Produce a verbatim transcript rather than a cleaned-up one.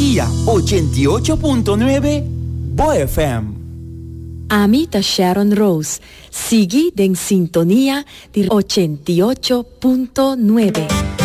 Sintonía ochenta y ocho punto nueve Bo F M. Amita Sharon Rose, sigue en sintonía di ochenta y ocho punto nueve.